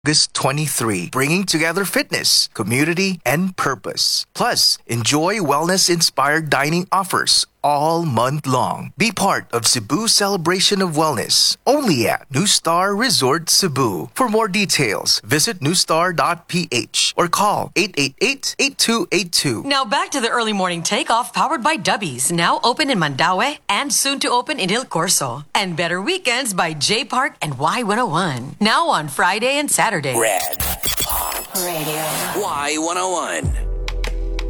August 23, bringing together fitness, community, and purpose. Plus, enjoy wellness-inspired dining offers all month long. Be part of Cebu's celebration of wellness, only at New Star Resort Cebu. For more details, visit newstar.ph or call 888-8282. Now back to the early morning takeoff powered by Dubbies, now open in Mandaue and soon to open in Il Corso. And Better Weekends by J Park and Y101, now on Friday and Saturday. Red Hot Radio. Y101.